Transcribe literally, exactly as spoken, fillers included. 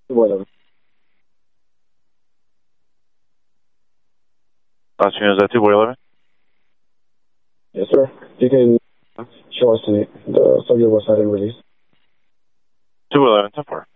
two eleven. Last unit, is that two eleven? Yes, sir. You can show us the, the subject was side and release. two eleven, ten four.